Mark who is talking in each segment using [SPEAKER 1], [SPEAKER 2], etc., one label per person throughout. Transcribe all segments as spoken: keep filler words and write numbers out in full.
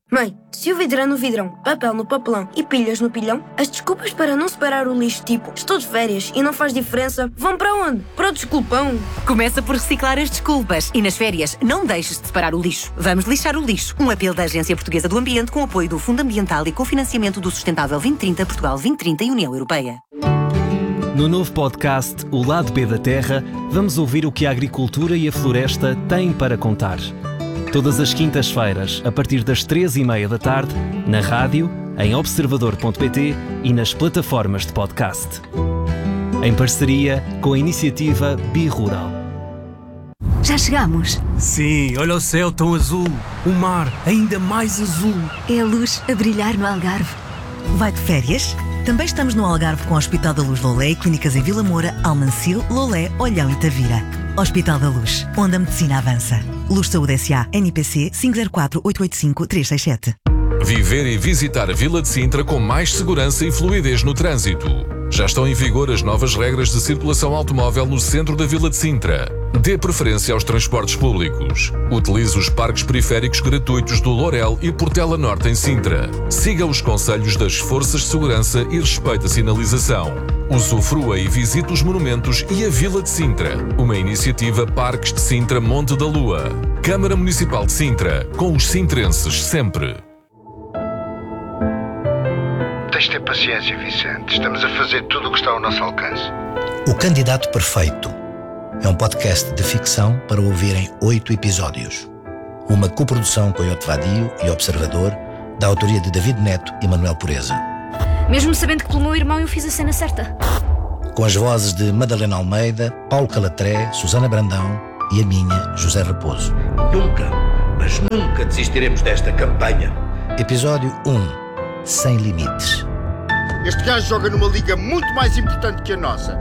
[SPEAKER 1] Mãe, se o vidro é no vidrão, papel no papelão e pilhas no pilhão, as desculpas para não separar o lixo, tipo estou de férias e não faz diferença, vão para onde? Para o desculpão.
[SPEAKER 2] Começa por reciclar as desculpas e nas férias não deixes de separar o lixo. Vamos lixar o lixo. Um apelo da Agência Portuguesa do Ambiente com apoio do Fundo Ambiental e cofinanciamento do Sustentável vinte trinta, Portugal vinte trinta e União Europeia.
[SPEAKER 3] No novo podcast O Lado B da Terra, vamos ouvir o que a agricultura e a floresta têm para contar. Todas as quintas-feiras, a partir das três e meia da tarde, na rádio, em observador ponto pt e nas plataformas de podcast. Em parceria com a iniciativa Bi-Rural.
[SPEAKER 2] Já chegamos.
[SPEAKER 4] Sim, olha o céu tão azul, o mar ainda mais azul.
[SPEAKER 2] É a luz a brilhar no Algarve.
[SPEAKER 5] Vai de férias? Também estamos no Algarve com o Hospital da Luz Lolé e clínicas em Vila Moura, Almancil, Lolé, Olhão e Tavira. Hospital da Luz, onde a medicina avança. Luz Saúde S A, N P C cinco zero quatro oito oito cinco três seis sete.
[SPEAKER 6] Viver e visitar a Vila de Sintra com mais segurança e fluidez no trânsito. Já estão em vigor as novas regras de circulação automóvel no centro da Vila de Sintra. Dê preferência aos transportes públicos. Utilize os parques periféricos gratuitos do Lourel e Portela Norte em Sintra. Siga os conselhos das forças de segurança e respeite a sinalização. Usufrua e visite os monumentos e a Vila de Sintra. Uma iniciativa Parques de Sintra Monte da Lua. Câmara Municipal de Sintra. Com os sintrenses sempre.
[SPEAKER 7] Tens de ter paciência, Vicente. Estamos a fazer tudo o que está ao nosso alcance.
[SPEAKER 8] O Candidato Perfeito é um podcast de ficção para ouvir em oito episódios. Uma coprodução com Iote Vadio e Observador, da autoria de David Neto e Manuel Pureza.
[SPEAKER 9] Mesmo sabendo que pelo meu irmão eu fiz a cena certa.
[SPEAKER 8] Com as vozes de Madalena Almeida, Paulo Calatré, Susana Brandão e a minha, José Raposo.
[SPEAKER 10] Nunca, mas nunca desistiremos desta campanha.
[SPEAKER 8] Episódio um. Sem limites.
[SPEAKER 7] Este gajo joga numa liga muito mais importante que a nossa.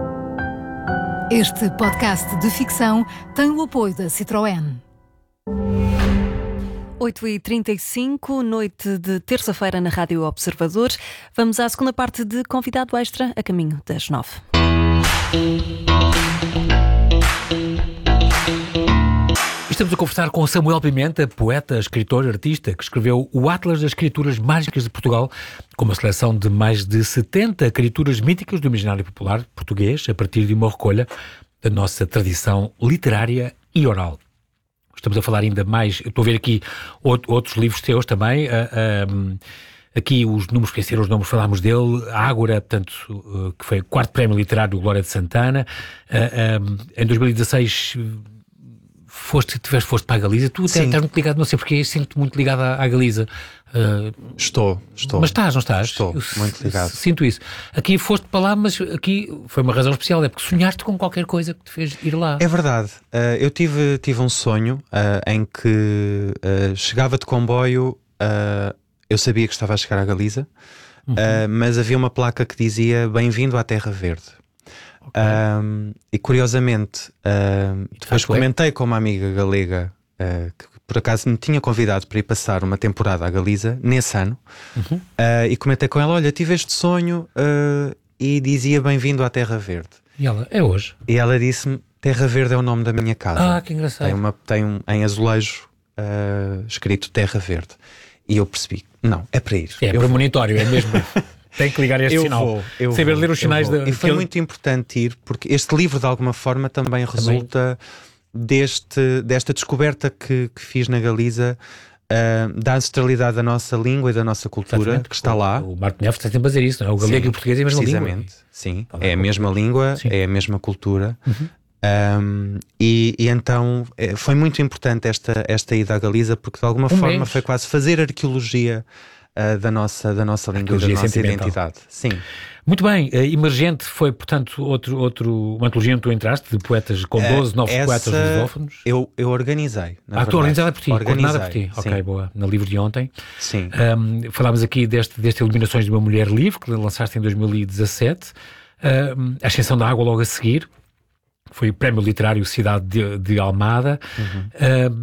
[SPEAKER 11] Este podcast de ficção tem o apoio da Citroën.
[SPEAKER 12] oito e trinta e cinco, noite de terça-feira na Rádio Observador. Vamos à segunda parte de Convidado Extra, a caminho das nove.
[SPEAKER 13] Estamos a conversar com Samuel Pimenta, poeta, escritor, artista, que escreveu o Atlas das Criaturas Mágicas de Portugal, com uma seleção de mais de setenta criaturas míticas do imaginário popular português, a partir de uma recolha da nossa tradição literária e oral. Estamos a falar ainda mais, estou a ver aqui outros livros teus também, uh, uh, aqui os números, esqueceram os nomes, falámos dele, a Ágora, portanto, uh, que foi o quarto prémio literário Glória de Santana, uh, um, em dois mil e dezasseis foste, tiveste, foste para a Galiza, tu até estás muito ligado, não sei porque, sinto-te muito ligado à, à Galiza. Uh,
[SPEAKER 14] estou, estou.
[SPEAKER 13] Mas estás, não estás?
[SPEAKER 14] Estou,
[SPEAKER 13] Eu,
[SPEAKER 14] muito ligado.
[SPEAKER 13] Sinto isso. Aqui foste para lá, mas aqui foi uma razão especial, é porque sonhaste com qualquer coisa que te fez ir lá.
[SPEAKER 14] É verdade. Uh, eu tive, tive um sonho uh, em que uh, chegava de comboio, uh, eu sabia que estava a chegar à Galiza, uhum. uh, mas havia uma placa que dizia Bem-vindo à Terra Verde. Okay. Um, e curiosamente, uh, depois comentei com uma amiga galega uh, que por acaso me tinha convidado para ir passar uma temporada à Galiza nesse ano, uhum. uh, e comentei com ela: olha, tive este sonho uh, e dizia Bem-vindo à Terra Verde.
[SPEAKER 13] E ela, é hoje?
[SPEAKER 14] E ela disse-me: Terra Verde é o nome da minha casa.
[SPEAKER 13] Ah, que engraçado.
[SPEAKER 14] Tem, uma, tem um em azulejo uh, escrito Terra Verde. E eu percebi: não, é para ir.
[SPEAKER 13] É premonitório, é mesmo. Tem que ligar este
[SPEAKER 14] eu
[SPEAKER 13] sinal.
[SPEAKER 14] Vou, eu
[SPEAKER 13] Saber
[SPEAKER 14] vou,
[SPEAKER 13] ler os sinais.
[SPEAKER 14] Da, e foi
[SPEAKER 13] ele...
[SPEAKER 14] muito importante ir, porque este livro de alguma forma também, também. resulta deste, desta descoberta que, que fiz na Galiza, uh, da ancestralidade da nossa língua e da nossa cultura. Exatamente. Que está lá.
[SPEAKER 13] O Marco Neves está sempre a dizer isso, não é? O galego Sim, e o português é a mesma
[SPEAKER 14] precisamente.
[SPEAKER 13] língua.
[SPEAKER 14] Sim, é a mesma língua, Sim. é a mesma cultura.
[SPEAKER 13] Uhum.
[SPEAKER 14] Um, e, e então foi muito importante esta, esta ida à Galiza, porque de alguma um forma mês. foi quase fazer arqueologia Uh, da, nossa, da nossa língua e da nossa identidade. Sim.
[SPEAKER 13] Muito bem, uh, Emergente foi, portanto, outro, outro, uma antologia onde tu entraste, de poetas com doze uh, novos poetas lusófonos.
[SPEAKER 14] Eu, eu organizei. Na
[SPEAKER 13] ah, tu organizada por ti, coordenada por ti.
[SPEAKER 14] Sim.
[SPEAKER 13] Ok, boa. Na livro de ontem.
[SPEAKER 14] Sim.
[SPEAKER 13] Um, falámos aqui deste, deste Iluminações de uma Mulher Livre, que lançaste em dois mil e dezassete. Um, a Ascensão da Água logo a seguir. Foi o Prémio Literário Cidade de, de Almada.
[SPEAKER 14] Uhum.
[SPEAKER 13] Um,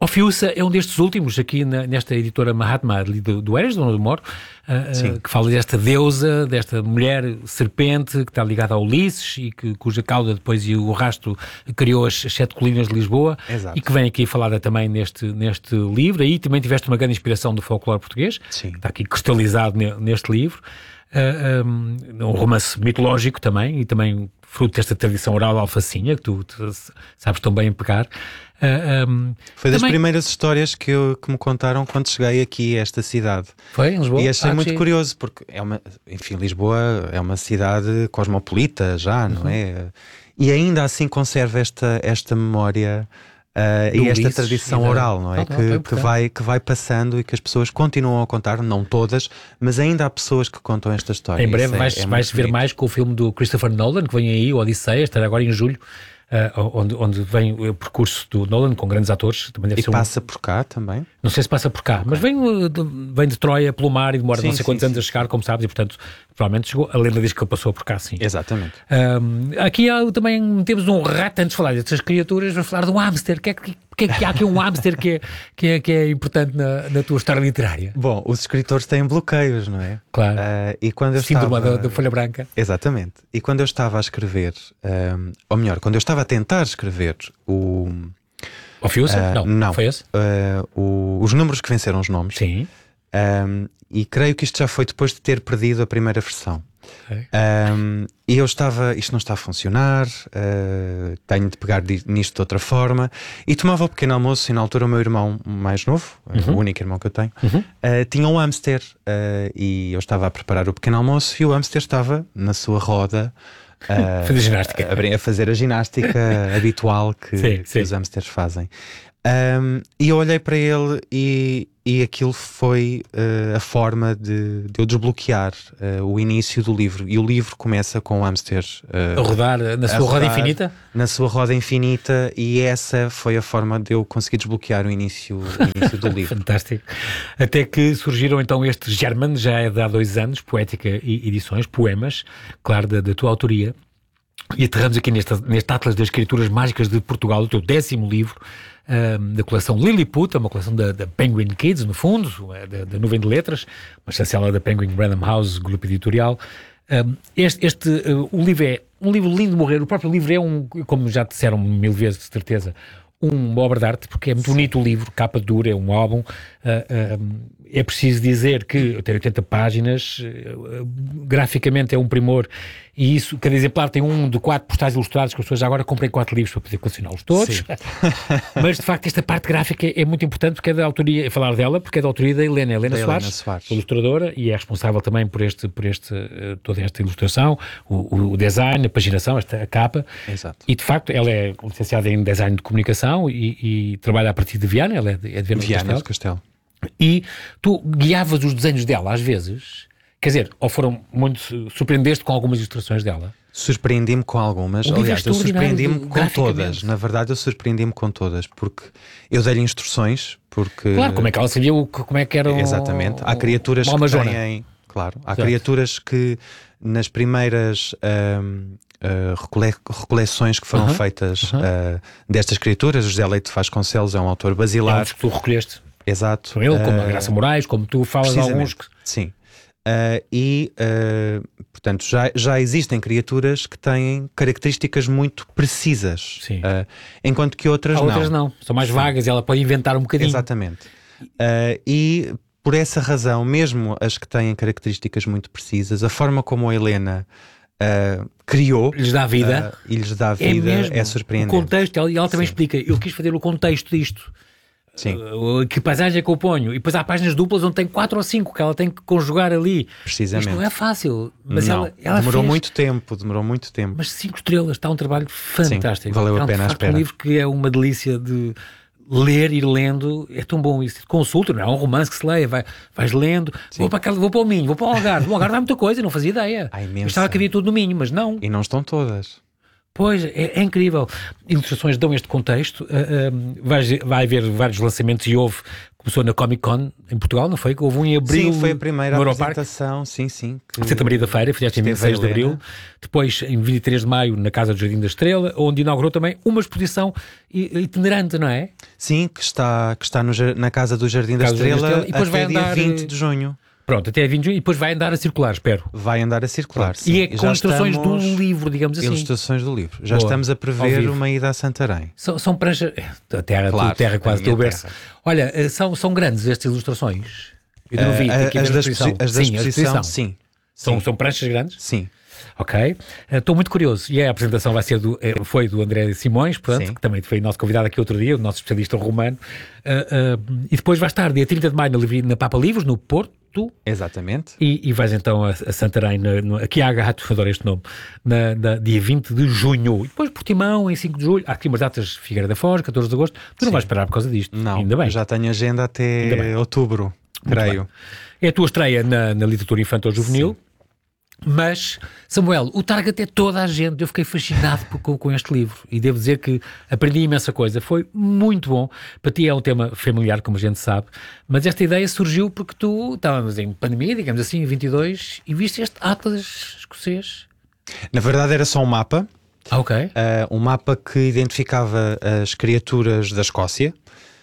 [SPEAKER 13] O Fiúça é um destes últimos aqui na, nesta editora Mahatma ali do, do Eres, onde eu moro, uh, uh, que fala desta deusa, desta mulher serpente que está ligada a Ulisses e que, cuja cauda depois e o rastro criou as sete colinas de Lisboa.
[SPEAKER 14] Exato.
[SPEAKER 13] E que vem aqui falada também neste, neste livro. Aí também tiveste uma grande inspiração do folclore português,
[SPEAKER 14] Sim.
[SPEAKER 13] que está aqui cristalizado ne, neste livro. Uh, um, um romance mitológico também, e também fruto desta tradição oral alfacinha, que tu, tu sabes tão bem pegar. Uh, um,
[SPEAKER 14] Foi das
[SPEAKER 13] também...
[SPEAKER 14] primeiras histórias que, eu, que me contaram quando cheguei aqui a esta cidade.
[SPEAKER 13] Foi em Lisboa?
[SPEAKER 14] E achei
[SPEAKER 13] ah,
[SPEAKER 14] muito
[SPEAKER 13] sim.
[SPEAKER 14] curioso, porque é uma, enfim, Lisboa é uma cidade cosmopolita já, não uhum. é? E ainda assim conserva esta, esta memória uh, e esta tradição oral, não é? Não, que, não, que, vai, que vai passando e que as pessoas continuam a contar, não todas, mas ainda há pessoas que contam esta história.
[SPEAKER 13] Em breve vais,
[SPEAKER 14] é, é
[SPEAKER 13] vais ver mais com o filme do Christopher Nolan, que vem aí, o Odisseia, estará agora em julho. Uh, onde, onde vem o percurso do Nolan com grandes atores. Também deve
[SPEAKER 14] e
[SPEAKER 13] ser
[SPEAKER 14] passa
[SPEAKER 13] um...
[SPEAKER 14] por cá também?
[SPEAKER 13] Não sei se passa por cá, okay. mas vem de, vem de Troia pelo mar e demora sim, não sei quantos sim, anos sim. a chegar, como sabes, e portanto provavelmente chegou. A lenda diz que ele passou por cá, sim.
[SPEAKER 14] Exatamente.
[SPEAKER 13] Um, aqui há, também temos um rato, antes de falar destas criaturas, vamos falar de um hamster. Que é que, que, é que há aqui um hamster que é, que é, que é importante na, na tua história literária?
[SPEAKER 14] Bom, os escritores têm bloqueios, não é?
[SPEAKER 13] Claro.
[SPEAKER 14] Uh, e quando eu
[SPEAKER 13] Síndrome
[SPEAKER 14] estava...
[SPEAKER 13] da, da folha branca.
[SPEAKER 14] Exatamente. E quando eu estava a escrever, um, ou melhor, quando eu estava a tentar escrever o...
[SPEAKER 13] O Fiúça? Uh, não,
[SPEAKER 14] não.
[SPEAKER 13] Foi esse?
[SPEAKER 14] Uh, o, os números que venceram os nomes.
[SPEAKER 13] Sim.
[SPEAKER 14] Um, e creio que isto já foi depois de ter perdido a primeira versão.
[SPEAKER 13] Okay.
[SPEAKER 14] Um, e eu estava, isto não está a funcionar, uh, tenho de pegar nisto de outra forma. E tomava o pequeno almoço, e na altura o meu irmão mais novo, uhum. o único irmão que eu tenho, uhum. uh, tinha um hamster. Uh, e eu estava a preparar o pequeno almoço e o hamster estava na sua roda.
[SPEAKER 13] Uh, fazer ginástica.
[SPEAKER 14] A, a fazer a ginástica habitual que,
[SPEAKER 13] sim,
[SPEAKER 14] que
[SPEAKER 13] sim.
[SPEAKER 14] os hamsters fazem. Um, e eu olhei para ele e, e aquilo foi uh, a forma de, de eu desbloquear uh, o início do livro. E o livro começa com o hamster uh,
[SPEAKER 13] a rodar na sua roda infinita?
[SPEAKER 14] Na sua roda infinita, e essa foi a forma de eu conseguir desbloquear o início, o início do livro.
[SPEAKER 13] Fantástico. Até que surgiram então estes German, já é de há dois anos, Poética e Edições, poemas, claro, da, da tua autoria. E aterramos aqui neste, neste Atlas das Escrituras Mágicas de Portugal, o teu décimo livro, um, da coleção Lilliput, uma coleção da, da Penguin Kids, no fundo, da, da Nuvem de Letras, uma chancela da Penguin Random House, grupo editorial. Um, este, este uh, o livro é um livro lindo de morrer. O próprio livro é um, como já disseram mil vezes, de certeza, uma obra de arte, porque é muito bonito o livro, capa dura, é um álbum. Uh, uh, é preciso dizer que tem oitenta páginas, uh, graficamente é um primor, e isso, cada exemplar tem um de quatro postais ilustrados, que as pessoas já agora comprem quatro livros para poder colecioná-los todos. Mas, de facto, esta parte gráfica é, é muito importante, porque é da autoria, falar dela, porque é da autoria da Helena, Helena,
[SPEAKER 14] da
[SPEAKER 13] Soares,
[SPEAKER 14] Helena Soares,
[SPEAKER 13] ilustradora, e é responsável também por, este, por este, uh, toda esta ilustração, o, o design, a paginação, esta a capa.
[SPEAKER 14] Exato.
[SPEAKER 13] E, de facto, ela é licenciada em design de comunicação e, e trabalha a partir de Viana, ela é de, é de Viana,
[SPEAKER 14] Viana
[SPEAKER 13] do Castelo. Castelo. E tu guiavas os desenhos dela às vezes, quer dizer, ou foram muito, surpreendeste com algumas ilustrações dela?
[SPEAKER 14] Surpreendi-me com algumas,
[SPEAKER 13] um
[SPEAKER 14] aliás, eu surpreendi-me com todas, na verdade eu surpreendi-me com todas, porque eu dei-lhe instruções, porque...
[SPEAKER 13] Claro, como é que ela sabia o, como é que era o...
[SPEAKER 14] Exatamente, há criaturas que têm... Claro, há Exato. criaturas que nas primeiras... Um, Uh, recole recoleções que foram uh-huh. feitas uh-huh. uh, destas criaturas, o José Leite Vasconcelos é um autor basilar.
[SPEAKER 13] É um que tu recolheste.
[SPEAKER 14] Exato.
[SPEAKER 13] São ele, uh, como a Graça Moraes, como tu falas alguns. Que...
[SPEAKER 14] Sim. Uh, e, uh, portanto, já, já existem criaturas que têm características muito precisas.
[SPEAKER 13] Sim.
[SPEAKER 14] Uh, enquanto que outras
[SPEAKER 13] Há
[SPEAKER 14] não.
[SPEAKER 13] Outras não. São mais vagas e ela pode inventar um bocadinho.
[SPEAKER 14] Exatamente. Uh, e... Por essa razão, mesmo as que têm características muito precisas, a forma como a Helena uh, criou...
[SPEAKER 13] Lhes dá vida.
[SPEAKER 14] Uh, e lhes dá vida é, mesmo, é surpreendente.
[SPEAKER 13] O contexto, e ela também Sim. explica, eu quis fazer o contexto disto.
[SPEAKER 14] Sim.
[SPEAKER 13] Uh, que paisagem é que eu ponho? E depois há páginas duplas onde tem quatro ou cinco que ela tem que conjugar ali.
[SPEAKER 14] Precisamente.
[SPEAKER 13] Isto não é fácil. Mas
[SPEAKER 14] não,
[SPEAKER 13] ela, ela
[SPEAKER 14] demorou
[SPEAKER 13] fez...
[SPEAKER 14] muito tempo, demorou muito tempo.
[SPEAKER 13] Mas cinco estrelas, está um trabalho fantástico.
[SPEAKER 14] Sim, valeu
[SPEAKER 13] é um,
[SPEAKER 14] a pena
[SPEAKER 13] de
[SPEAKER 14] a
[SPEAKER 13] facto,
[SPEAKER 14] espera.
[SPEAKER 13] um livro que é uma delícia de... ler, ir lendo, é tão bom isso. Consulta, não é um romance que se leia, vai, vais lendo, vou para, aquela, vou para o Minho, vou para o Algarve. O Algarve dá muita coisa, não fazia ideia. Eu estava que havia tudo no Minho, mas não.
[SPEAKER 14] E não estão todas.
[SPEAKER 13] Pois, é, é incrível. Ilustrações dão este contexto. Uh, uh, vai, vai haver vários lançamentos e houve começou na Comic Con em Portugal, não foi? Houve um em abril.
[SPEAKER 14] Sim, foi a primeira
[SPEAKER 13] no
[SPEAKER 14] apresentação, sim, sim.
[SPEAKER 13] Que... Santa Maria da Feira, fizeste em vinte e seis de abril. Depois, em vinte e três de maio, na Casa do Jardim da Estrela, onde inaugurou também uma exposição itinerante, não é?
[SPEAKER 14] Sim, que está, que está no, na Casa do Jardim da Estrela, da Estrela e depois até vai andar, dia vinte de junho.
[SPEAKER 13] Pronto, até vinte de junho, e depois vai andar a circular, espero.
[SPEAKER 14] Vai andar a circular, sim.
[SPEAKER 13] E é com ilustrações estamos... do livro, digamos assim.
[SPEAKER 14] Ilustrações do livro. Já Boa. Estamos a prever uma ida a Santarém.
[SPEAKER 13] São, são pranchas... A terra, claro, terra quase teu berço. Olha, são, são grandes estas ilustrações? Eu não vi.
[SPEAKER 14] Uh, as, da exposição. as da
[SPEAKER 13] sim,
[SPEAKER 14] exposição, sim.
[SPEAKER 13] São,
[SPEAKER 14] sim.
[SPEAKER 13] são pranchas grandes?
[SPEAKER 14] Sim.
[SPEAKER 13] Ok. Estou uh, muito curioso. E a apresentação vai ser do, foi do André Simões, portanto, sim. que também foi nosso convidado aqui outro dia, o nosso especialista romano. Uh, uh, e depois vai estar dia trinta de maio na, na Papa Livros, no Porto.
[SPEAKER 14] Exatamente.
[SPEAKER 13] E, e vais então a, a Santarém, na, no, aqui há Gato, adoro este nome, na, na, dia vinte de junho. E depois Portimão, em cinco de julho. Há aqui umas datas, Figueira da Foz, catorze de agosto. Tu não Sim. vais esperar por causa disto.
[SPEAKER 14] Não,
[SPEAKER 13] ainda bem.
[SPEAKER 14] Já tenho agenda até outubro, creio.
[SPEAKER 13] É a tua estreia na, na literatura infantil juvenil. Sim. Mas, Samuel, o target é toda a gente. Eu fiquei fascinado por, com, com este livro e devo dizer que aprendi imensa coisa. Foi muito bom. Para ti é um tema familiar, como a gente sabe, mas esta ideia surgiu porque tu estávamos em pandemia, digamos assim, em vinte e dois, e viste este Atlas escocês.
[SPEAKER 14] Na verdade era só um mapa.
[SPEAKER 13] Ah, ok.
[SPEAKER 14] Uh, um mapa que identificava as criaturas da Escócia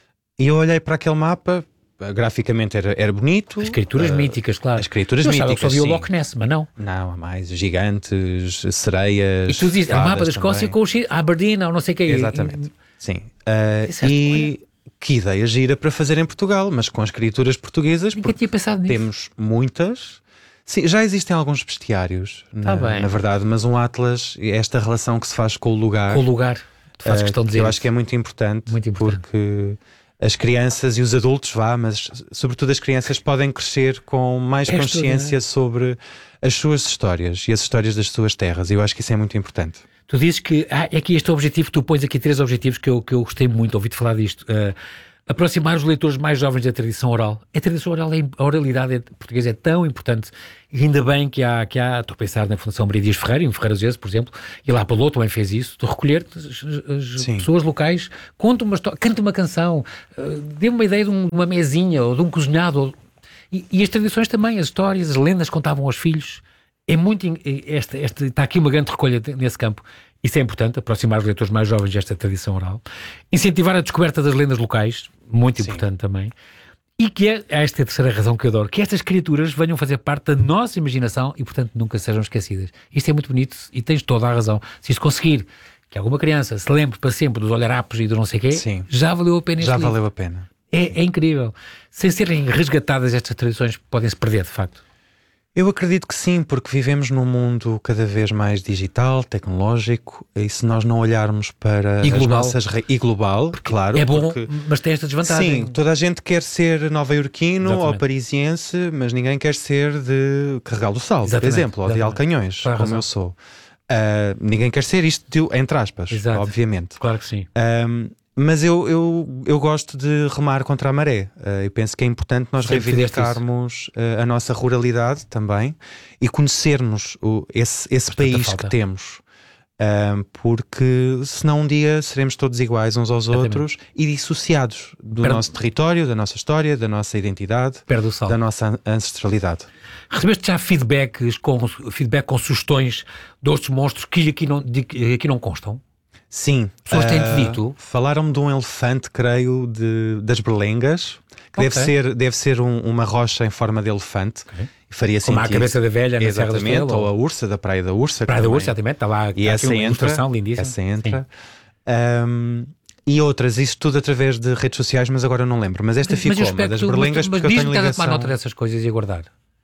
[SPEAKER 14] e eu olhei para aquele mapa. Graficamente era, era bonito.
[SPEAKER 13] As criaturas uh, míticas, claro.
[SPEAKER 14] As criaturas
[SPEAKER 13] eu
[SPEAKER 14] míticas,
[SPEAKER 13] que só vi o Loch Ness, mas não.
[SPEAKER 14] Não, há mais gigantes, sereias.
[SPEAKER 13] E tu dizes, é o mapa da Escócia com o Aberdeen ou não sei o que.
[SPEAKER 14] Exatamente, e... sim. Uh, e que ideia gira para fazer em Portugal, mas com as criaturas portuguesas.
[SPEAKER 13] Nunca tinha pensado nisso.
[SPEAKER 14] Temos muitas. Sim, já existem alguns bestiários,
[SPEAKER 13] tá
[SPEAKER 14] na,
[SPEAKER 13] bem.
[SPEAKER 14] na verdade, mas um Atlas, esta relação que se faz com o lugar.
[SPEAKER 13] Com o lugar, tu fazes uh, questão de dizer.
[SPEAKER 14] Eu acho que é muito importante,
[SPEAKER 13] muito importante.
[SPEAKER 14] Porque as crianças e os adultos, vá, mas sobretudo as crianças podem crescer com mais é consciência estudar. sobre as suas histórias e as histórias das suas terras. E eu acho que isso é muito importante.
[SPEAKER 13] Tu dizes que ah, é aqui este objetivo, tu pões aqui três objetivos que eu, que eu gostei muito, ouvi-te falar disto. Uh, aproximar os leitores mais jovens da tradição oral. A tradição oral, é, a oralidade portuguesa é tão importante, e ainda bem que há, que há, estou a pensar na Fundação Maria Dias Ferreira, em Ferreira Vezes, por exemplo, e lá Palou também fez isso, de recolher as, as pessoas locais, conta uma história, canta uma canção, uh, dê uma ideia de, um, de uma mesinha, ou de um cozinhado, ou, e, e as tradições também, as histórias, as lendas contavam aos filhos. É muito, este, este, está aqui uma grande recolha nesse campo. Isso é importante, aproximar os leitores mais jovens desta tradição oral. Incentivar a descoberta das lendas locais, muito Sim. importante também. E que é, esta é a terceira razão que eu adoro, que estas criaturas venham fazer parte da nossa imaginação e, portanto, nunca sejam esquecidas. Isto é muito bonito e tens toda a razão. Se isto conseguir que alguma criança se lembre para sempre dos olharapos e do não sei o quê, Sim. já valeu a pena este
[SPEAKER 14] Já
[SPEAKER 13] livro.
[SPEAKER 14] valeu a pena.
[SPEAKER 13] É, é incrível. Sem serem resgatadas estas tradições, podem-se perder, de facto.
[SPEAKER 14] Eu acredito que sim, porque vivemos num mundo cada vez mais digital, tecnológico, e se nós não olharmos para
[SPEAKER 13] e
[SPEAKER 14] as
[SPEAKER 13] global.
[SPEAKER 14] nossas... Re... E global,
[SPEAKER 13] porque
[SPEAKER 14] claro.
[SPEAKER 13] É bom,
[SPEAKER 14] porque...
[SPEAKER 13] mas tem esta desvantagem.
[SPEAKER 14] Sim, toda a gente quer ser nova-iorquino ou parisiense, mas ninguém quer ser de Carregal do Sal, Exatamente. por exemplo, ou de Alcanhões, como razão. eu sou. Uh, ninguém quer ser isto, de, entre aspas, Exato. obviamente.
[SPEAKER 13] Claro que sim.
[SPEAKER 14] Um, Mas eu, eu, eu gosto de remar contra a maré. Uh, eu penso que é importante nós Sempre reivindicarmos uh, a nossa ruralidade também e conhecermos o, esse, esse país falta. que temos. Uh, porque senão um dia seremos todos iguais uns aos Exatamente. outros e dissociados do Perde... nosso território, da nossa história, da nossa identidade, da nossa ancestralidade.
[SPEAKER 13] Recebeste já feedbacks com, feedback com sugestões de outros monstros que aqui não, de, aqui não constam?
[SPEAKER 14] Sim.
[SPEAKER 13] Pessoas têm uh, dito?
[SPEAKER 14] Falaram-me de um elefante, creio, de, das Berlengas, que okay. deve ser, deve ser um, uma rocha em forma de elefante. Okay. E faria
[SPEAKER 13] Como
[SPEAKER 14] sentido.
[SPEAKER 13] a cabeça da velha na
[SPEAKER 14] Exatamente,
[SPEAKER 13] Serra da Estrela,
[SPEAKER 14] ou a ursa, da Praia da Ursa.
[SPEAKER 13] Praia da Ursa, exatamente, está lá.
[SPEAKER 14] E essa
[SPEAKER 13] uma
[SPEAKER 14] entra,
[SPEAKER 13] ilustração lindíssima.
[SPEAKER 14] Essa entra. Um, e outras, isso tudo através de redes sociais, mas agora não lembro. Mas esta
[SPEAKER 13] mas,
[SPEAKER 14] ficou,
[SPEAKER 13] mas
[SPEAKER 14] uma das
[SPEAKER 13] tu,
[SPEAKER 14] Berlengas,
[SPEAKER 13] mas,
[SPEAKER 14] porque
[SPEAKER 13] mas
[SPEAKER 14] eu tenho ligação...
[SPEAKER 13] Mas tomar nota dessas coisas e aguardar.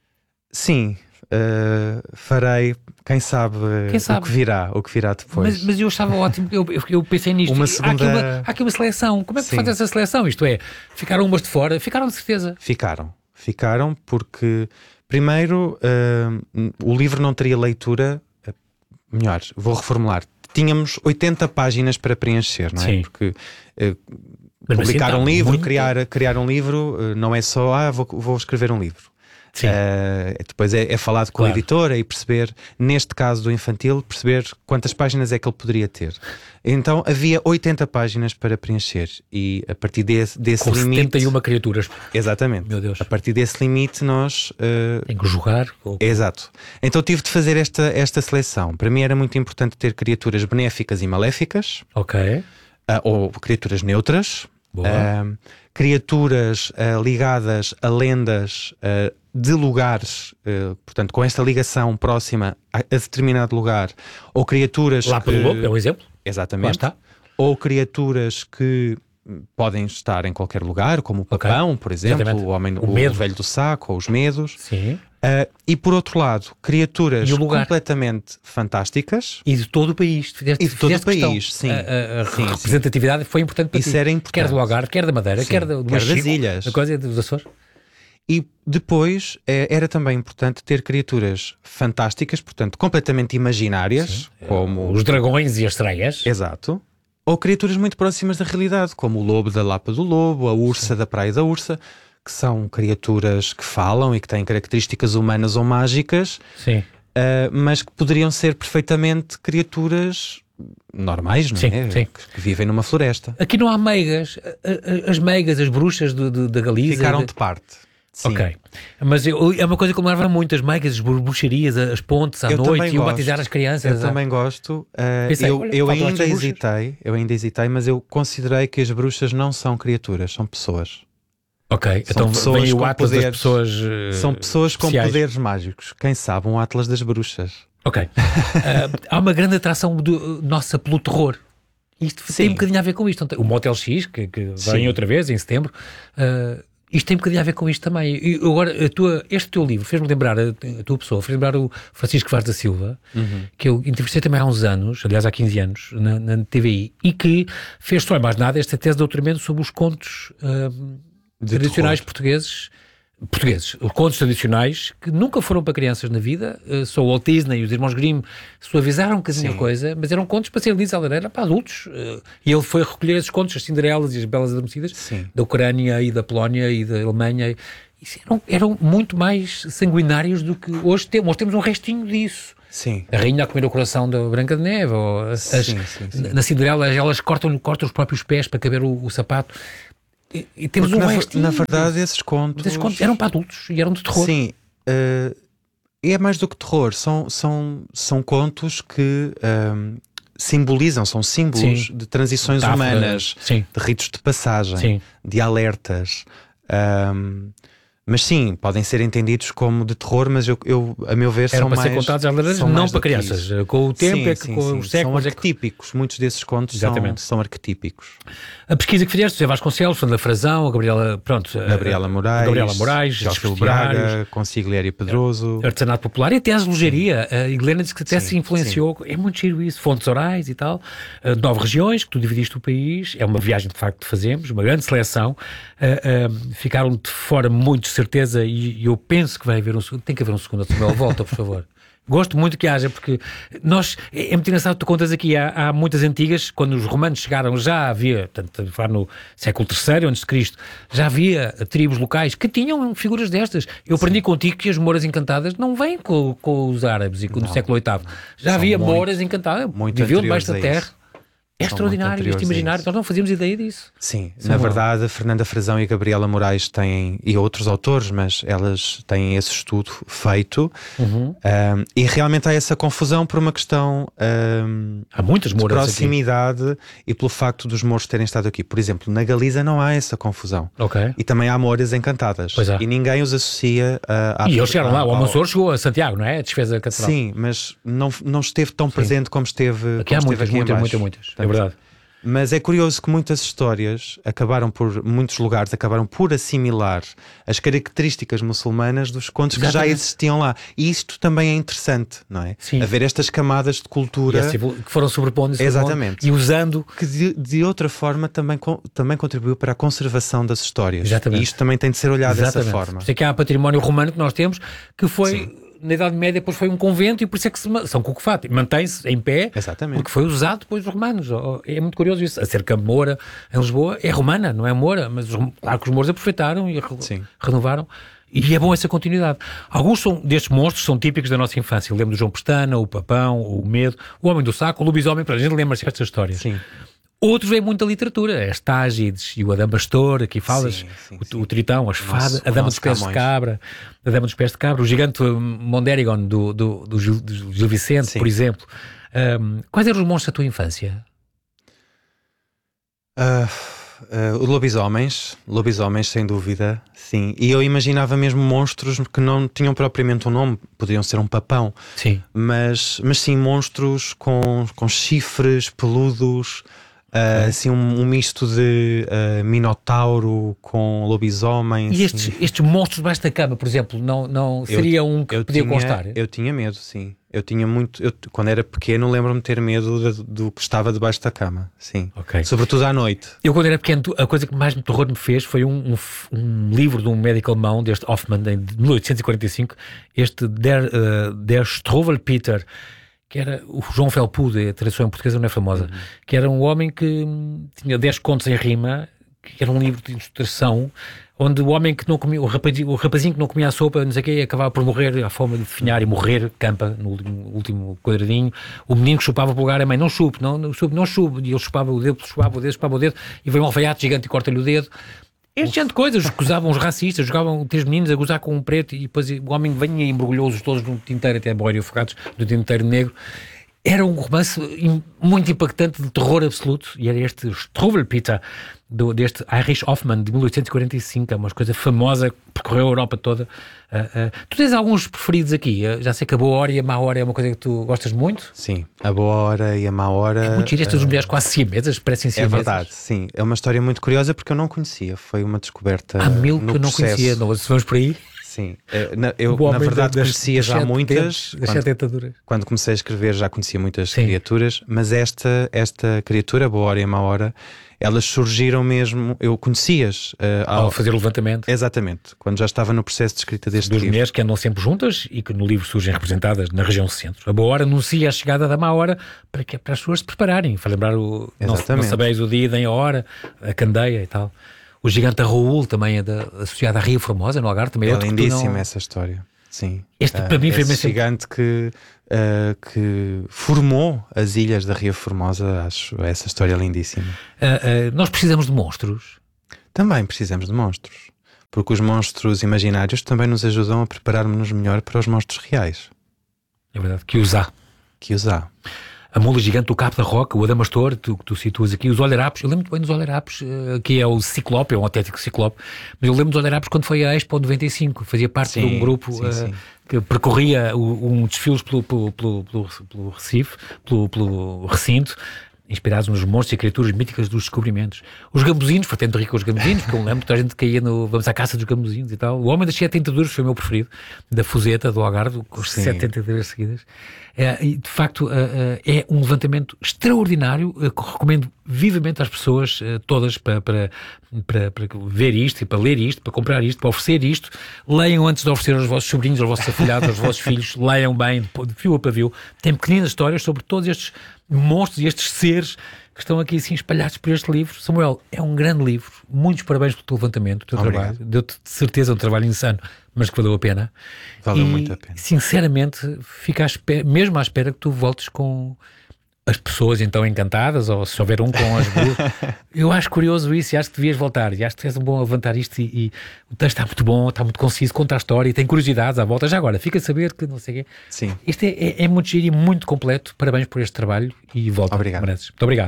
[SPEAKER 14] Sim. Uh, farei, quem sabe,
[SPEAKER 13] quem sabe o
[SPEAKER 14] que virá, o que virá depois.
[SPEAKER 13] Mas, mas eu achava ótimo, eu, eu, eu pensei nisto.
[SPEAKER 14] Uma segunda...
[SPEAKER 13] há, aqui uma, há aqui uma seleção. Como é que faz essa seleção? Isto é, ficaram umas de fora? Ficaram de certeza.
[SPEAKER 14] Ficaram, ficaram porque, primeiro, uh, o livro não teria leitura. Uh, melhor, vou reformular. Tínhamos oitenta páginas para preencher, não é?
[SPEAKER 13] Sim.
[SPEAKER 14] Porque uh, publicar assim, um livro, criar, criar um livro, uh, não é só, ah, vou, vou escrever um livro. Sim. Uh, depois é, é falado com claro. a editora e perceber, neste caso do infantil, perceber quantas páginas é que ele poderia ter. Então havia oitenta páginas para preencher e a partir desse, desse
[SPEAKER 13] com
[SPEAKER 14] limite...
[SPEAKER 13] setenta e uma criaturas.
[SPEAKER 14] Exatamente.
[SPEAKER 13] Meu Deus.
[SPEAKER 14] A partir desse limite nós... Uh...
[SPEAKER 13] Tem que jogar. Ou...
[SPEAKER 14] Exato. Então tive de fazer esta, esta seleção. Para mim era muito importante ter criaturas benéficas e maléficas.
[SPEAKER 13] Ok.
[SPEAKER 14] Uh, ou criaturas neutras.
[SPEAKER 13] Boa.
[SPEAKER 14] Uh, criaturas uh, ligadas a lendas uh, de lugares, uh, portanto, com esta ligação próxima a, a determinado lugar, ou criaturas
[SPEAKER 13] Lá
[SPEAKER 14] que...
[SPEAKER 13] pelo Lobo, é um exemplo.
[SPEAKER 14] Exatamente.
[SPEAKER 13] Lá está.
[SPEAKER 14] Ou criaturas que podem estar em qualquer lugar, como o Papão, okay. por exemplo, Exatamente. o homem, o, o velho do saco, ou os medos.
[SPEAKER 13] Sim.
[SPEAKER 14] Uh, e por outro lado, criaturas completamente fantásticas.
[SPEAKER 13] E de todo o país. Fizeste,
[SPEAKER 14] e de todo o país, sim.
[SPEAKER 13] A, a
[SPEAKER 14] sim,
[SPEAKER 13] representatividade sim. foi importante para
[SPEAKER 14] Isso
[SPEAKER 13] ti.
[SPEAKER 14] era importante.
[SPEAKER 13] Quer do Algarve, quer da Madeira,
[SPEAKER 14] sim.
[SPEAKER 13] quer, do
[SPEAKER 14] quer
[SPEAKER 13] Chico,
[SPEAKER 14] das ilhas.
[SPEAKER 13] A coisa dos Açores.
[SPEAKER 14] E depois é, era também importante ter criaturas fantásticas, portanto, completamente imaginárias,
[SPEAKER 13] sim.
[SPEAKER 14] como...
[SPEAKER 13] Os dragões e as sereias.
[SPEAKER 14] Exato. Ou criaturas muito próximas da realidade, como o lobo da Lapa do Lobo, a ursa sim. da Praia da Ursa, que são criaturas que falam e que têm características humanas ou mágicas,
[SPEAKER 13] sim.
[SPEAKER 14] Uh, mas que poderiam ser perfeitamente criaturas normais, não
[SPEAKER 13] sim,
[SPEAKER 14] é?
[SPEAKER 13] Sim.
[SPEAKER 14] Que, que vivem numa floresta.
[SPEAKER 13] Aqui não há meigas. As meigas, as bruxas da Galiza...
[SPEAKER 14] Ficaram de parte. Sim.
[SPEAKER 13] Ok, mas eu, é uma coisa que me leva muito, as meigas, as bruxarias, as pontes à
[SPEAKER 14] eu
[SPEAKER 13] noite e o batizar as crianças.
[SPEAKER 14] Eu também gosto. Uh,
[SPEAKER 13] Pensei,
[SPEAKER 14] eu
[SPEAKER 13] olha,
[SPEAKER 14] eu ainda hesitei, eu ainda hesitei, mas eu considerei que as bruxas não são criaturas, são pessoas.
[SPEAKER 13] Ok,
[SPEAKER 14] são
[SPEAKER 13] então
[SPEAKER 14] pessoas
[SPEAKER 13] vem o Atlas
[SPEAKER 14] poderes,
[SPEAKER 13] das pessoas uh,
[SPEAKER 14] São pessoas
[SPEAKER 13] especiais.
[SPEAKER 14] com poderes mágicos. Quem sabe um Atlas das bruxas.
[SPEAKER 13] Ok. uh, há uma grande atração do, nossa pelo terror. Isto Sim. tem um bocadinho a ver com isto. O Motel X, que, que vem outra vez em setembro... Uh, isto tem um bocadinho a ver com isto também. E agora, a tua, este teu livro fez-me lembrar, a, a tua pessoa, fez-me lembrar o Francisco Vaz da Silva, uhum. que eu entrevistei também há uns anos, aliás há quinze anos, na, na T V I, e que fez só mais nada esta tese de doutoramento sobre os contos uh, tradicionais terror. portugueses, portugueses, os contos tradicionais que nunca foram para crianças na vida, uh, só o Walt Disney e os irmãos Grimm suavizaram um bocadinho a coisa, mas eram contos para ser lidos à lareira para adultos. Uh, e ele foi recolher esses contos, as Cinderelas e as Belas Adormecidas, Sim. da Ucrânia e da Polónia e da Alemanha. E eram, eram muito mais sanguinários do que hoje temos. Nós temos um restinho disso.
[SPEAKER 14] Sim.
[SPEAKER 13] A rainha a comer o coração da Branca de Neve, ou as, sim, sim, sim. Na Cinderela elas cortam, cortam os próprios pés para caber o, o sapato. E, e temos um
[SPEAKER 14] na,
[SPEAKER 13] restinho.
[SPEAKER 14] Na verdade, esses contos...
[SPEAKER 13] esses contos eram para adultos e eram de terror.
[SPEAKER 14] Sim. Uh, é mais do que terror. São, são, são contos que um, simbolizam, são símbolos sim. de transições Metáfora, humanas, sim. de ritos de passagem, sim. de alertas. Um, mas sim, podem ser entendidos como de terror, mas eu, eu a meu ver,
[SPEAKER 13] Era
[SPEAKER 14] são
[SPEAKER 13] para
[SPEAKER 14] mais...
[SPEAKER 13] ser contados às ladeiras, não para crianças. Com o tempo
[SPEAKER 14] sim,
[SPEAKER 13] é que
[SPEAKER 14] sim,
[SPEAKER 13] com
[SPEAKER 14] sim.
[SPEAKER 13] os séculos...
[SPEAKER 14] São arquetípicos. É que... Muitos desses contos são, são arquetípicos.
[SPEAKER 13] A pesquisa que fizeste, José Vasconcelos, Fernanda Frazão, a Gabriela... Pronto,
[SPEAKER 14] Gabriela Moraes,
[SPEAKER 13] a Gabriela Moraes,
[SPEAKER 14] Jorge Braga, Consigliere Pedroso...
[SPEAKER 13] Artesanato Popular e até a azulejaria. A Helena disse que até sim, se influenciou. Sim. É muito giro isso. Fontes orais e tal. Uh, nove regiões, que tu dividiste o país. É uma viagem, de facto, que fazemos. Uma grande seleção. Uh, uh, ficaram de fora muito, de certeza, e E eu penso que vai haver um segundo. Tem que haver um segundo a Samuel, volta, por favor. Gosto muito que haja, porque nós, é, é muito engraçado, tu contas aqui, há, há muitas antigas, quando os romanos chegaram, já havia, portanto, falar no século terceiro antes de Cristo, já havia tribos locais que tinham figuras destas. Eu aprendi Sim. contigo que as Mouras Encantadas não vêm com, com os árabes e com, no século oitavo. Já São havia muito, Mouras Encantadas, viviam debaixo da terra. É extraordinário este imaginário, nós não fazíamos ideia disso.
[SPEAKER 14] Sim, São na verdade a Fernanda Frazão e a Gabriela Moraes têm, e outros autores, mas elas têm esse estudo feito um, e realmente há essa confusão por uma questão um,
[SPEAKER 13] há muitas
[SPEAKER 14] de proximidade aqui. E pelo facto dos mouros terem estado aqui. Por exemplo, na Galiza não há essa confusão.
[SPEAKER 13] Okay.
[SPEAKER 14] E também há Mouras Encantadas.
[SPEAKER 13] E
[SPEAKER 14] ninguém os associa a... a
[SPEAKER 13] e eles chegaram lá, o Almanzor chegou a Santiago, não é? A desfeza catedral.
[SPEAKER 14] Sim, mas não, não esteve tão Sim. presente como esteve
[SPEAKER 13] aqui. Como
[SPEAKER 14] há
[SPEAKER 13] esteve
[SPEAKER 14] muitas,
[SPEAKER 13] aqui muitas, muitas, muitas. É verdade.
[SPEAKER 14] Mas é curioso que muitas histórias acabaram por, muitos lugares acabaram por assimilar as características muçulmanas dos contos Exatamente. que já existiam lá. E isto também é interessante, não é?
[SPEAKER 13] Sim.
[SPEAKER 14] Haver estas camadas de cultura
[SPEAKER 13] que foram sobrepondo
[SPEAKER 14] Exatamente.
[SPEAKER 13] e usando.
[SPEAKER 14] Que de, de outra forma também, também contribuiu para a conservação das histórias.
[SPEAKER 13] Exatamente.
[SPEAKER 14] E isto também tem de ser olhado
[SPEAKER 13] Exatamente.
[SPEAKER 14] dessa forma.
[SPEAKER 13] Por isso é que há património romano que nós temos que foi... Sim. na Idade Média depois foi um convento e por isso é que se, São Cucufate mantém-se em pé.
[SPEAKER 14] Exatamente.
[SPEAKER 13] Porque foi usado depois dos romanos. É muito curioso isso. A cerca Moura em Lisboa é romana, não é Moura, mas claro que os mouros aproveitaram e Sim. renovaram. E é bom essa continuidade. Alguns são, destes monstros são típicos da nossa infância. Eu lembro do João Pestana, o Papão, o Medo, o Homem do Saco, o Lobisomem, para a gente lembra-se destas histórias.
[SPEAKER 14] Sim.
[SPEAKER 13] Outros vêm muito da literatura, as Tágides e o Adão Bastor, aqui falas,
[SPEAKER 14] sim, sim,
[SPEAKER 13] o,
[SPEAKER 14] sim.
[SPEAKER 13] o Tritão, as fadas, a Dama dos Pés de
[SPEAKER 14] Camões.
[SPEAKER 13] Cabra, a Dama dos Pés de Cabra, o gigante Monderigon do, do, do, Gil, do Gil Vicente, sim. por exemplo. Um, quais eram os monstros da tua infância?
[SPEAKER 14] Uh, uh, lobisomens, lobisomens sem dúvida, sim. E eu imaginava mesmo monstros que não tinham propriamente um nome, poderiam ser um papão.
[SPEAKER 13] Sim.
[SPEAKER 14] Mas, mas sim, monstros com, com chifres peludos. Uh, assim, um, um misto de uh, minotauro com lobisomem.
[SPEAKER 13] E
[SPEAKER 14] assim.
[SPEAKER 13] estes, estes monstros debaixo da cama, por exemplo, não, não seria
[SPEAKER 14] eu,
[SPEAKER 13] um que
[SPEAKER 14] eu
[SPEAKER 13] podia
[SPEAKER 14] tinha,
[SPEAKER 13] constar?
[SPEAKER 14] Eu tinha medo, sim. Eu tinha muito. Eu, quando era pequeno, lembro-me de ter medo de, do que estava debaixo da cama. Sim.
[SPEAKER 13] Okay.
[SPEAKER 14] Sobretudo à noite.
[SPEAKER 13] Eu, quando era pequeno, a coisa que mais me terror me fez foi um, um, um livro de um médico alemão, deste Hoffmann, de mil oitocentos e quarenta e cinco, este Der, uh, Der Struwwelpeter, que era o João Felpude, a tradução em portuguesa não é famosa, uhum. que era um homem que tinha dez contos em rima, que era um livro de ilustração, onde o homem que não comia, o rapazinho, o rapazinho que não comia a sopa, não sei o quê, acabava por morrer à fome de definhar e morrer, campa no último, último quadradinho. O menino que chupava o lugar, a mãe, não chupe, não, não chupe, não chupe, e ele chupava o dedo, chupava o dedo, chupava o dedo, e veio um alfaiate gigante e corta-lhe o dedo. Este tipo de coisas, gozavam os racistas, jogavam três meninos a gozar com um preto e depois o homem vinha e embrulhou-os todos no tinteiro, até boiram afogados no tinteiro negro. Era um romance muito impactante de terror absoluto e era este Struwwelpeter do, deste Erich Hoffmann de mil oitocentos e quarenta e cinco, é uma coisa famosa que percorreu a Europa toda. Uh, uh, tu tens alguns preferidos aqui? Uh, já sei que a Boa Hora e a Má Hora é uma coisa que tu gostas muito?
[SPEAKER 14] Sim, a Boa Hora e a Má Hora.
[SPEAKER 13] É muito giro, estas uh, mulheres quase siamesas, parecem siamesas.
[SPEAKER 14] É verdade, sim. É uma história muito curiosa porque eu não conhecia, foi uma descoberta.
[SPEAKER 13] Há mil
[SPEAKER 14] no
[SPEAKER 13] que eu não
[SPEAKER 14] processo.
[SPEAKER 13] conhecia, não, se vamos por aí.
[SPEAKER 14] Sim, eu na verdade
[SPEAKER 13] das,
[SPEAKER 14] conhecia
[SPEAKER 13] das
[SPEAKER 14] já
[SPEAKER 13] sete
[SPEAKER 14] muitas,
[SPEAKER 13] dentes,
[SPEAKER 14] quando, quando comecei a escrever já conhecia muitas Sim. criaturas, mas esta, esta criatura, Boa Hora e Má Hora, elas surgiram mesmo, eu conhecia-as uh,
[SPEAKER 13] ao, ao fazer o levantamento.
[SPEAKER 14] Exatamente, quando já estava no processo de escrita deste
[SPEAKER 13] Duas
[SPEAKER 14] livro.
[SPEAKER 13] mulheres que andam sempre juntas e que no livro surgem representadas na região centro. A Boa Hora anuncia a chegada da Má Hora para, que, para as pessoas se prepararem, para lembrar o não, não sabeis o dia nem a hora, a candeia e tal. O gigante Raul também é da, associado à Ria Formosa, no Algarve, também é,
[SPEAKER 14] é
[SPEAKER 13] outro
[SPEAKER 14] lindíssima
[SPEAKER 13] não...
[SPEAKER 14] essa história. Sim.
[SPEAKER 13] Este
[SPEAKER 14] uh,
[SPEAKER 13] para mim foi
[SPEAKER 14] esse
[SPEAKER 13] mesmo
[SPEAKER 14] gigante que, uh, que formou as ilhas da Ria Formosa, acho essa história lindíssima.
[SPEAKER 13] Uh, uh, nós precisamos de monstros.
[SPEAKER 14] Também precisamos de monstros, porque os monstros imaginários também nos ajudam a preparar-nos melhor para os monstros reais.
[SPEAKER 13] É verdade, que os há.
[SPEAKER 14] Que os há.
[SPEAKER 13] A mula gigante do Cabo da Roca, o Adamastor, tu, tu situas aqui, os Olerapes, eu lembro muito bem dos Olerapes, uh, que é o Ciclope, é um autêntico Ciclope, mas eu lembro dos Olerapes quando foi a Expo noventa e cinco, fazia parte sim, de um grupo sim, uh, sim. que percorria o, um desfiles pelo, pelo, pelo, pelo, pelo Recife, pelo, pelo recinto, inspirados nos monstros e criaturas míticas dos descobrimentos. Os gambuzinos, foi tanto rico os gambuzinos, porque eu lembro que toda a gente caía no Vamos à Caça dos Gambuzinos e tal. O Homem das Sete Tentaduras foi o meu preferido, da Fuseta, do Algarve, com as Sete Tentaduras seguidas. É, e de facto é, é um levantamento extraordinário, que recomendo vivamente às pessoas todas para, para, para, para ver isto e para ler isto, para comprar isto, para oferecer isto. Leiam antes de oferecer aos vossos sobrinhos, aos vossos afilhados, aos vossos filhos, leiam bem, de fio a pavio. Tem pequeninas histórias sobre todos estes monstros e estes seres que estão aqui assim espalhados por este livro. Samuel, é um grande livro, muitos parabéns pelo teu levantamento, o teu
[SPEAKER 14] Obrigado.
[SPEAKER 13] trabalho, deu-te de certeza um trabalho insano, mas que valeu a pena.
[SPEAKER 14] Valeu
[SPEAKER 13] e,
[SPEAKER 14] muito a pena.
[SPEAKER 13] Sinceramente, fico à espera, mesmo à espera que tu voltes com as pessoas então encantadas, ou se houver um com as duas. Eu acho curioso isso e acho que devias voltar, e acho que és um bom a levantar isto, e, e o texto está muito bom, está muito conciso, conta a história e tem curiosidades à volta. Já agora, fica a saber que não sei o quê.
[SPEAKER 14] Sim.
[SPEAKER 13] Isto é, é, é muito giro e muito completo. Parabéns por este trabalho e volta.
[SPEAKER 14] Obrigado.
[SPEAKER 13] Mereces. Muito obrigado.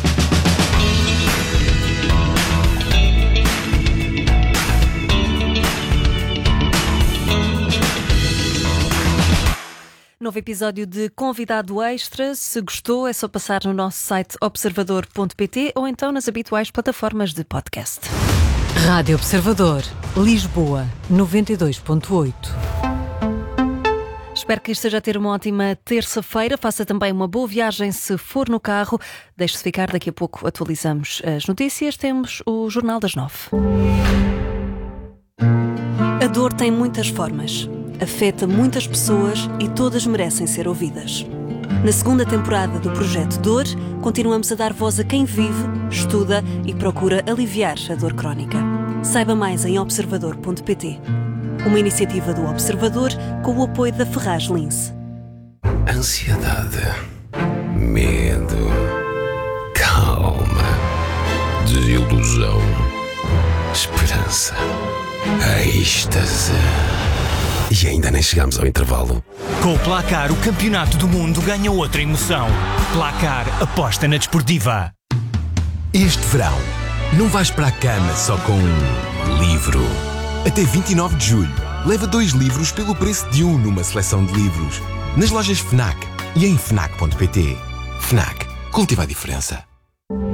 [SPEAKER 12] Novo episódio de Convidado Extra. Se gostou, é só passar no nosso site observador ponto pt ou então nas habituais plataformas de podcast.
[SPEAKER 11] Rádio Observador, Lisboa, noventa e dois ponto oito.
[SPEAKER 12] Espero que esteja a ter uma ótima terça-feira. Faça também uma boa viagem se for no carro. Deixe-se ficar, daqui a pouco atualizamos as notícias. Temos o Jornal das Nove. A dor tem muitas formas. afeta muitas pessoas e todas merecem ser ouvidas. Na segunda temporada do Projeto Dor, continuamos a dar voz a quem vive, estuda e procura aliviar a dor crónica. Saiba mais em observador ponto pt. Uma iniciativa do Observador com o apoio da Ferraz Lince.
[SPEAKER 15] Ansiedade, medo, calma, desilusão, esperança, êxtase. E ainda nem chegamos ao intervalo.
[SPEAKER 16] Com o Placar, o campeonato do mundo ganha outra emoção. Placar, aposta na desportiva.
[SPEAKER 17] Este verão, não vais para a cama só com um livro. Até vinte e nove de julho, leva dois livros pelo preço de um numa seleção de livros. Nas lojas FNAC e em fnac ponto pt. FNAC, cultiva a diferença.